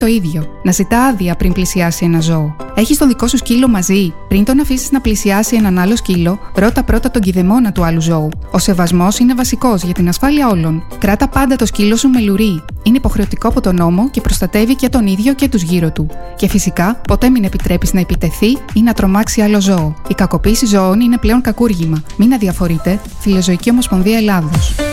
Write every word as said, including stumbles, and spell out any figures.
Το ίδιο. Να ζητά άδεια πριν πλησιάσει ένα ζώο. Έχεις τον δικό σου σκύλο μαζί. Πριν τον αφήσεις να πλησιάσει έναν άλλο σκύλο, ρώτα πρώτα τον κηδεμόνα του άλλου ζώου. Ο σεβασμός είναι βασικός για την ασφάλεια όλων. Κράτα πάντα το σκύλο σου με λουρί. Είναι υποχρεωτικό από τον νόμο και προστατεύει και τον ίδιο και τους γύρω του. Και φυσικά, ποτέ μην επιτρέπεις να επιτεθεί ή να τρομάξει άλλο ζώο. Η κακοποίηση ζώων είναι πλέον κακούργημα. Μην αδιαφορείτε. Φιλοζωική Ομοσπονδία Ελλάδος.